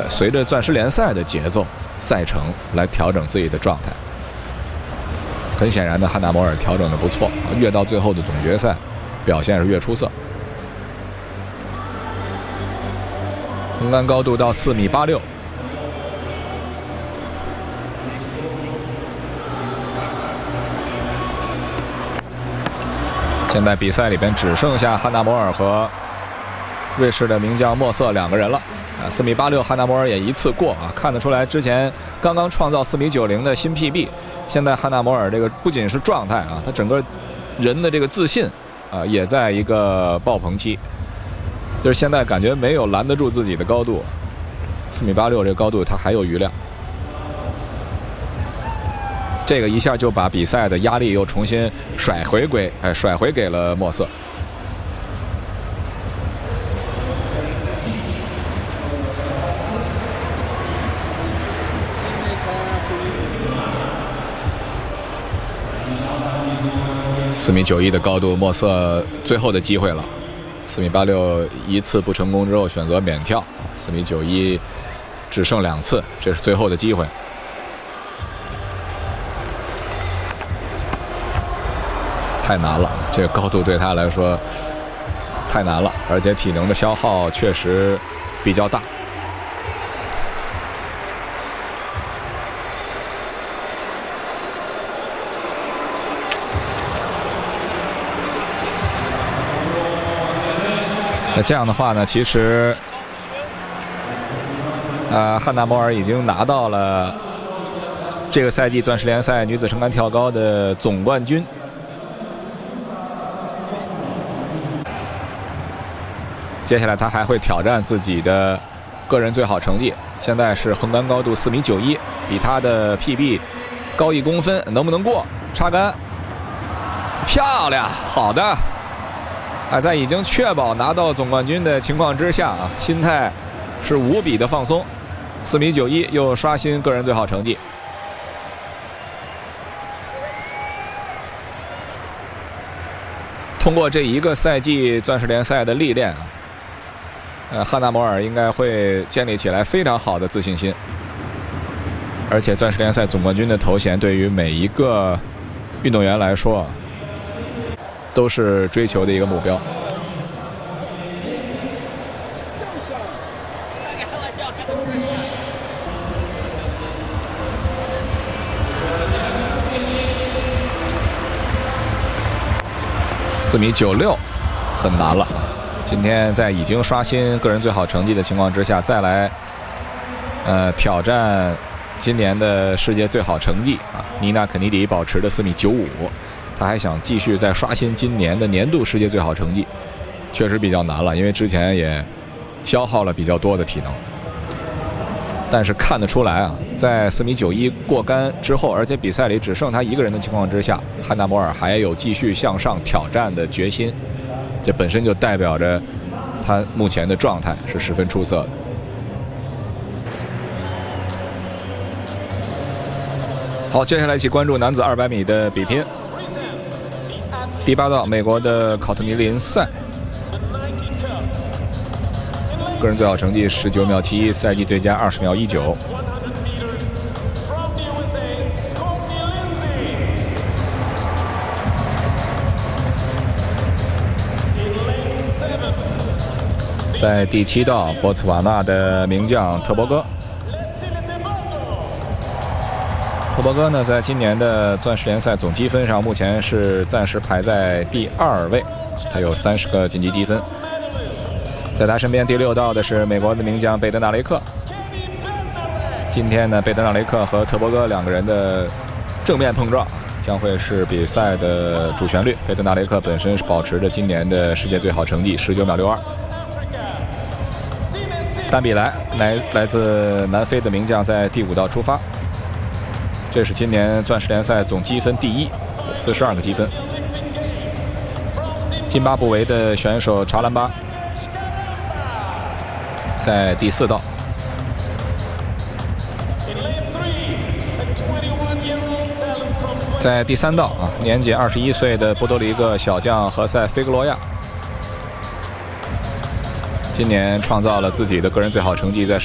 随着钻石联赛的节奏、赛程来调整自己的状态。很显然的，汉纳摩尔调整的不错，越到最后的总决赛，表现是越出色。横杆高度到4.86米。现在比赛里边只剩下汉纳摩尔和瑞士的名将莫瑟2个人了。4.86米，汉纳摩尔也一次过啊，看得出来之前刚刚创造4.90米的新 PB， 现在汉纳摩尔这个不仅是状态啊，他整个人的这个自信啊也在一个爆棚期，就是现在感觉没有拦得住自己的高度，4.86米这个高度他还有余量，这个一下就把比赛的压力又重新甩回给了莫瑟。4.91米的高度，莫瑟最后的机会了。4.86米一次不成功之后选择免跳，4.91米只剩2次，这是最后的机会。太难了，这个高度对他来说太难了，而且体能的消耗确实比较大。那这样的话呢，其实汉纳摩尔已经拿到了这个赛季钻石联赛女子撑杆跳高的总冠军。接下来他还会挑战自己的个人最好成绩，现在是横杆高度4.91米，比他的 PB 高1公分，能不能过？插杆，漂亮，好的。在已经确保拿到总冠军的情况之下啊，心态是无比的放松。4.91米又刷新个人最好成绩。通过这一个赛季钻石联赛的历练啊，汉纳摩尔应该会建立起来非常好的自信心。而且钻石联赛总冠军的头衔对于每一个运动员来说都是追求的一个目标。4.96米很难了，今天在已经刷新个人最好成绩的情况之下，再来挑战今年的世界最好成绩啊，妮娜肯尼迪保持的4.95米。他还想继续再刷新今年的年度世界最好成绩，确实比较难了，因为之前也消耗了比较多的体能。但是看得出来啊，在4.91米过杆之后，而且比赛里只剩他一个人的情况之下，汉纳摩尔还有继续向上挑战的决心，这本身就代表着他目前的状态是十分出色的。好，接下来一起关注男子200米的比拼。第8道，美国的考特尼·林赛，个人最好成绩19秒71，赛季最佳20秒19。在第7道，博茨瓦纳的名将特伯戈。特伯戈呢，在今年的钻石联赛总积分上，目前是暂时排在第2位，他有30个晋级积分。在他身边第6道的是美国的名将贝德纳雷克。今天呢，贝德纳雷克和特伯戈2个人的正面碰撞将会是比赛的主旋律。贝德纳雷克本身是保持着今年的世界最好成绩19秒62。丹比莱来自南非的名将在第5道出发。这是今年钻石联赛总积分第1，有42个积分。津巴布韦的选手查兰巴在第4道。在第3道啊，年仅21岁的波多黎各小将何塞·菲格罗亚，今年创造了自己的个人最好成绩，在